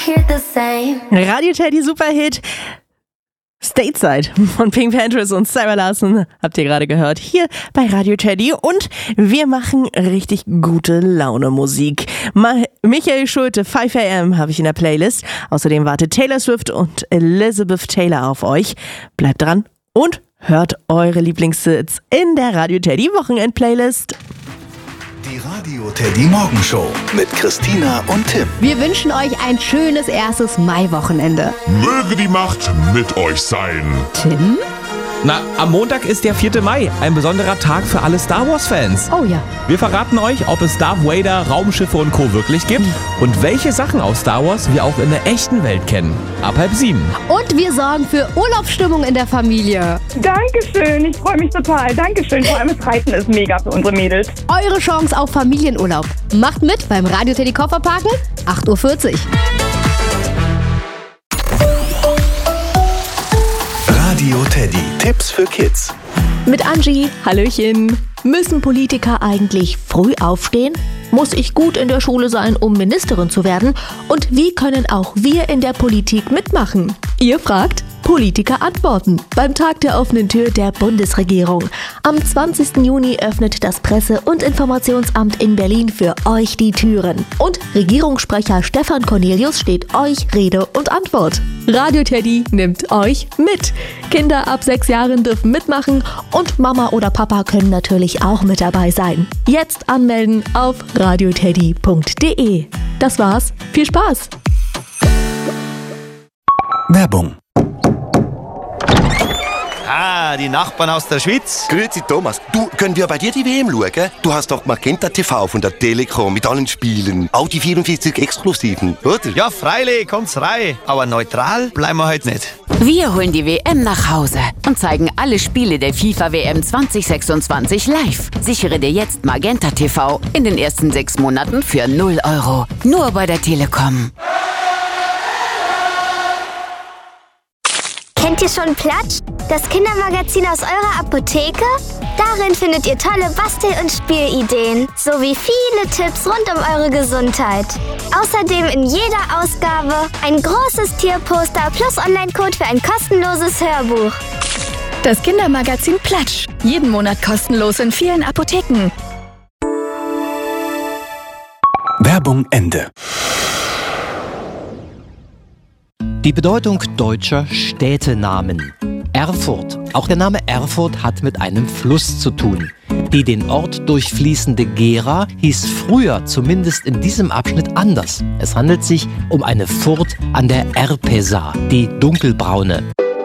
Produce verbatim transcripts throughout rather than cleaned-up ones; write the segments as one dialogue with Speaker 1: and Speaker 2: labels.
Speaker 1: hear the same.
Speaker 2: Radio Teddy Superhit Stateside von Pink Panthers und Sarah Larson habt ihr gerade gehört hier bei Radio Teddy und wir machen richtig gute Laune Musik. Ma- Michael Schulte, five a m habe ich in der Playlist. Außerdem wartet Taylor Swift und Elizabeth Taylor auf euch. Bleibt dran und hört eure Lieblingshits in der Radio Teddy Wochenend-Playlist.
Speaker 3: Die Radio Teddy Morgenshow mit Christina und Tim.
Speaker 4: Wir wünschen euch ein schönes erstes Mai-Wochenende.
Speaker 5: Möge die Macht mit euch sein.
Speaker 4: Tim?
Speaker 6: Na, am Montag ist der vierte Mai, ein besonderer Tag für alle Star Wars-Fans.
Speaker 4: Oh ja.
Speaker 6: Wir verraten euch, ob es Darth Vader, Raumschiffe und Co. wirklich gibt und welche Sachen aus Star Wars wir auch in der echten Welt kennen. Ab halb sieben.
Speaker 4: Und wir sorgen für Urlaubsstimmung in der Familie.
Speaker 7: Dankeschön, ich freue mich total. Dankeschön, vor allem das Reiten ist mega für unsere Mädels.
Speaker 4: Eure Chance auf Familienurlaub. Macht mit beim Radio Teddy Kofferparken, acht Uhr vierzig.
Speaker 3: Radio Teddy. Tipps für Kids.
Speaker 8: Mit Angie, Hallöchen. Müssen Politiker eigentlich früh aufstehen? Muss ich gut in der Schule sein, um Ministerin zu werden? Und wie können auch wir in der Politik mitmachen? Ihr fragt, Politiker antworten beim Tag der offenen Tür der Bundesregierung. Am zwanzigsten Juni öffnet das Presse- und Informationsamt in Berlin für euch die Türen. Und Regierungssprecher Stefan Cornelius steht euch Rede und Antwort. Radio Teddy nimmt euch mit. Kinder ab sechs Jahren dürfen mitmachen und Mama oder Papa können natürlich auch mit dabei sein. Jetzt anmelden auf radioteddy punkt de. Das war's. Viel Spaß!
Speaker 3: Werbung.
Speaker 9: Ah, die Nachbarn aus der Schweiz.
Speaker 10: Grüezi Thomas. Du, können wir bei dir die W M schauen? Du hast doch Magenta T V von der Telekom mit allen Spielen. Auch die vierundvierzig Exklusiven, oder?
Speaker 9: Ja, freilich, kommt's rein. Aber neutral bleiben wir heute nicht.
Speaker 11: Wir holen die W M nach Hause und zeigen alle Spiele der FIFA W M zwanzig sechsundzwanzig live. Sichere dir jetzt Magenta T V in den ersten sechs Monaten für null Euro. Nur bei der Telekom.
Speaker 12: Kennt ihr schon Platsch? Das Kindermagazin aus eurer Apotheke? Darin findet ihr tolle Bastel- und Spielideen sowie viele Tipps rund um eure Gesundheit. Außerdem in jeder Ausgabe ein großes Tierposter plus Online-Code für ein kostenloses Hörbuch.
Speaker 13: Das Kindermagazin Platsch. Jeden Monat kostenlos in vielen Apotheken.
Speaker 3: Werbung Ende.
Speaker 14: Die Bedeutung deutscher Städtenamen. Erfurt. Auch der Name Erfurt hat mit einem Fluss zu tun. Die den Ort durchfließende Gera hieß früher, zumindest in diesem Abschnitt, anders. Es handelt sich um eine Furt an der Erpesa, die dunkelbraune.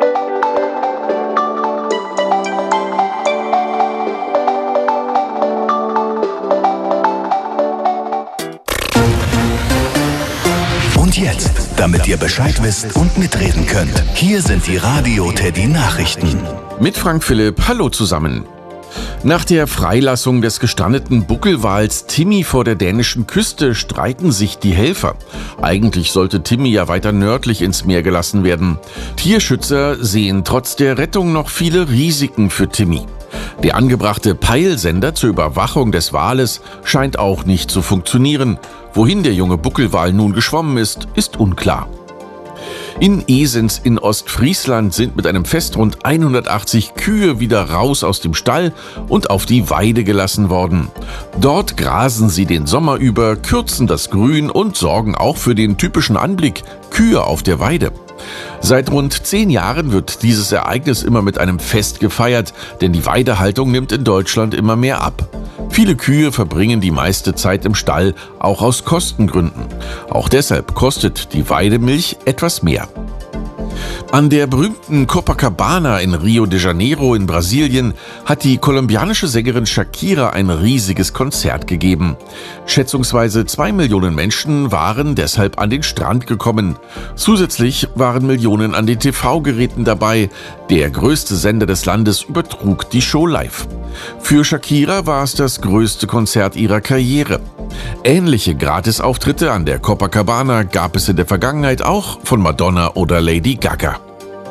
Speaker 3: Und jetzt, damit ihr Bescheid wisst und mitreden könnt, hier sind die Radio Teddy Nachrichten.
Speaker 15: Mit Frank Philipp, hallo zusammen. Nach der Freilassung des gestrandeten Buckelwals Timmy vor der dänischen Küste streiten sich die Helfer. Eigentlich sollte Timmy ja weiter nördlich ins Meer gelassen werden. Tierschützer sehen trotz der Rettung noch viele Risiken für Timmy. Der angebrachte Peilsender zur Überwachung des Wales scheint auch nicht zu funktionieren. Wohin der junge Buckelwal nun geschwommen ist, ist unklar. In Esens in Ostfriesland sind mit einem Fest rund hundertachtzig Kühe wieder raus aus dem Stall und auf die Weide gelassen worden. Dort grasen sie den Sommer über, kürzen das Grün und sorgen auch für den typischen Anblick Kühe auf der Weide. Seit rund zehn Jahren wird dieses Ereignis immer mit einem Fest gefeiert, denn die Weidehaltung nimmt in Deutschland immer mehr ab. Viele Kühe verbringen die meiste Zeit im Stall, auch aus Kostengründen. Auch deshalb kostet die Weidemilch etwas mehr. An der berühmten Copacabana in Rio de Janeiro in Brasilien hat die kolumbianische Sängerin Shakira ein riesiges Konzert gegeben. Schätzungsweise zwei Millionen Menschen waren deshalb an den Strand gekommen. Zusätzlich waren Millionen an den T V-Geräten dabei. Der größte Sender des Landes übertrug die Show live. Für Shakira war es das größte Konzert ihrer Karriere. Ähnliche Gratisauftritte an der Copacabana gab es in der Vergangenheit auch von Madonna oder Lady Gaga.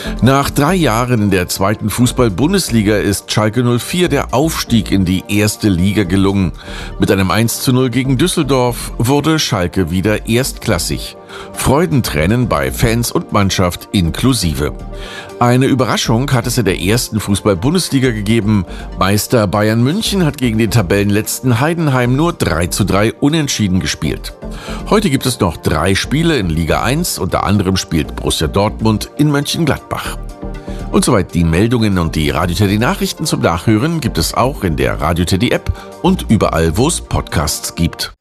Speaker 15: Nach drei Jahren in der zweiten Fußball-Bundesliga ist Schalke null vier der Aufstieg in die erste Liga gelungen. Mit einem eins zu null gegen Düsseldorf wurde Schalke wieder erstklassig. Freudentränen bei Fans und Mannschaft inklusive. Eine Überraschung hat es in der ersten Fußball-Bundesliga gegeben. Meister Bayern München hat gegen den Tabellenletzten Heidenheim nur drei zu drei unentschieden gespielt. Heute gibt es noch drei Spiele in Liga eins, unter anderem spielt Borussia Dortmund in Mönchengladbach. Und soweit die Meldungen und die Radio Teddy Nachrichten zum Nachhören gibt es auch in der Radio Teddy App und überall, wo es Podcasts gibt.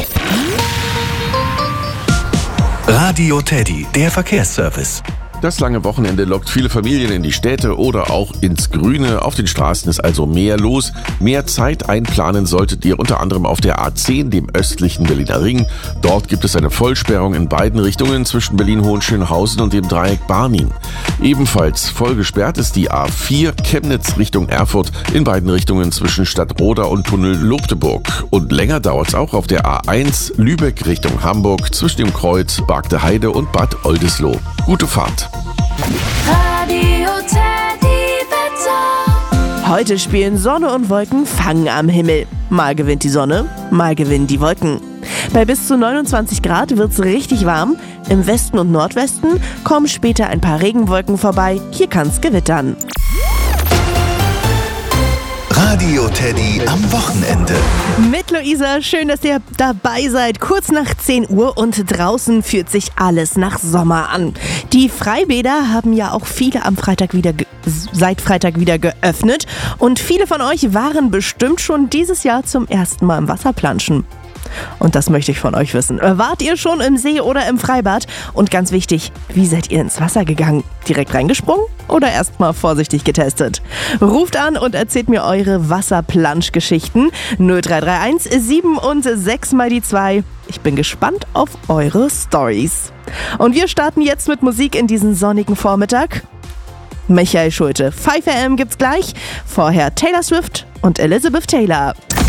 Speaker 3: Radio Teddy, der Verkehrsservice.
Speaker 15: Das lange Wochenende lockt viele Familien in die Städte oder auch ins Grüne. Auf den Straßen ist also mehr los. Mehr Zeit einplanen solltet ihr unter anderem auf der A zehn, dem östlichen Berliner Ring. Dort gibt es eine Vollsperrung in beiden Richtungen zwischen Berlin-Hohenschönhausen und dem Dreieck Barnim. Ebenfalls voll gesperrt ist die A vier Chemnitz Richtung Erfurt in beiden Richtungen zwischen Stadtroda und Tunnel Lobdeburg. Und länger dauert es auch auf der A eins Lübeck Richtung Hamburg zwischen dem Kreuz Bargte Heide und Bad Oldesloe. Gute Fahrt!
Speaker 1: Radio Teddy Wetter.
Speaker 2: Heute spielen Sonne und Wolken Fang am Himmel. Mal gewinnt die Sonne, mal gewinnen die Wolken. Bei bis zu neunundzwanzig Grad wird's richtig warm. Im Westen und Nordwesten kommen später ein paar Regenwolken vorbei. Hier kann's gewittern.
Speaker 3: Radio Teddy am Wochenende.
Speaker 2: Mit Luisa, schön, dass ihr dabei seid. Kurz nach zehn Uhr und draußen fühlt sich alles nach Sommer an. Die Freibäder haben ja auch viele am Freitag wieder ge- seit Freitag wieder geöffnet. Und viele von euch waren bestimmt schon dieses Jahr zum ersten Mal im Wasserplanschen. Und das möchte ich von euch wissen. Wart ihr schon im See oder im Freibad? Und ganz wichtig, wie seid ihr ins Wasser gegangen? Direkt reingesprungen oder erstmal vorsichtig getestet? Ruft an und erzählt mir eure Wasserplanschgeschichten. null drei drei eins sieben und sechs mal die zwei. Ich bin gespannt auf eure Storys. Und wir starten jetzt mit Musik in diesen sonnigen Vormittag. Michael Schulte, five a m gibt's gleich. Vorher Taylor Swift und Elizabeth Taylor.